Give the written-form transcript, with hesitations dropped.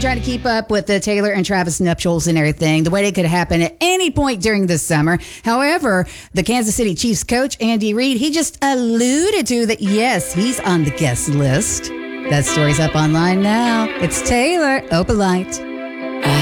trying to keep up with the Taylor and Travis nuptials and everything, the way it could happen at any point during the summer. However, the Kansas City Chiefs coach, Andy Reid, he just alluded to that, yes, he's on the guest list. That story's up online now. It's Taylor Opalite.